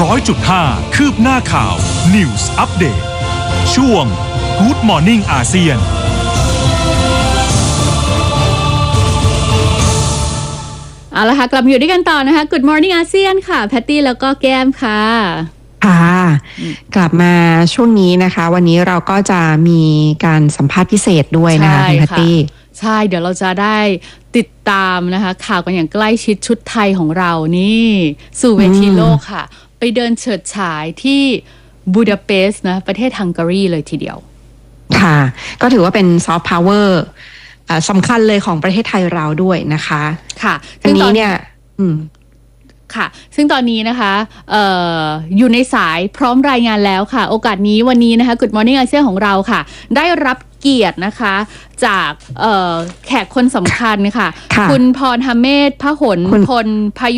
100.5 คืบหน้าข่าว News Update ช่วง Good Morning อาเซียนเอาละค่ะกลับมาอยู่ด้วยกันต่อนะคะ Good Morning อาเซียนค่ะแพตตี้แล้วก็แก้มค่ะกลับมาช่วงนี้นะคะวันนี้เราก็จะมีการสัมภาษณ์พิเศษด้วยนะคะคุณแพตตี้ใช่เดี๋ยวเราจะได้ติดตามนะคะข่าวกันอย่างใกล้ชิดชุดไทยของเรานี่สู่เวทีโลกค่ะไปเดินเฉิดฉายที่บูดาเปสต์นะประเทศฮังการีเลยทีเดียวค่ะก็ถือว่าเป็นซอฟต์พาวเวอร์สำคัญเลยของประเทศไทยเราด้วยนะคะค่ะซึ่งตอนนี้เนี่ยค่ะซึ่งตอนนี้นะคะอยู่ในสายพร้อมรายงานแล้วค่ะโอกาสนี้วันนี้นะคะ Good Morning อาเซียนของเราค่ะได้รับเกียรตินะคะจากแขกคนสำคัญค่ะคุณพรหเมธพหลพลพ